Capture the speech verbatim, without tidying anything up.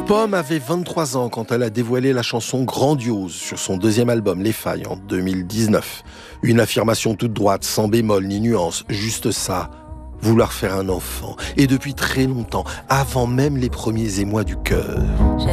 Pomme avait vingt-trois ans quand elle a dévoilé la chanson Grandiose sur son deuxième album Les Failles en deux mille dix-neuf. Une affirmation toute droite, sans bémol ni nuance, juste ça, vouloir faire un enfant. Et depuis très longtemps, avant même les premiers émois du cœur.